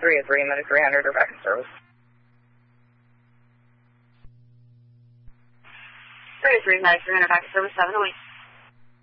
303, Medic 300, or back in service. 303, Medic 300, back in service, 708.